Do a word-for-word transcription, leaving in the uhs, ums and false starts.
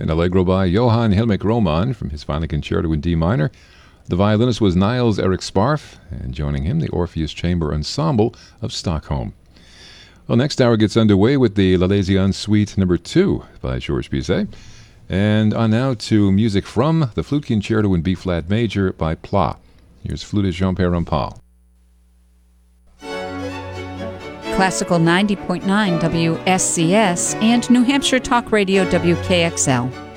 an Allegro by Johann Hilmich Roman from his Final Concerto in D minor. The violinist was Niels Erik Sparf, and joining him, the Orpheus Chamber Ensemble of Stockholm. Well, next hour gets underway with the L'Arlésienne Suite number two by Georges Bizet. And on now to music from the Flute Concerto in B-flat major by Pla. Here's flutist Jean-Pierre Rampal. Classical ninety point nine W S C S and New Hampshire Talk Radio W K X L.